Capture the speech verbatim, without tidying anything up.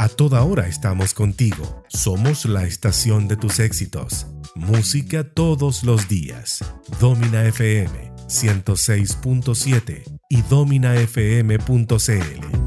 A toda hora estamos contigo. Somos la estación de tus éxitos. Música todos los días. Domina F M ciento seis punto siete y domina f m punto c l.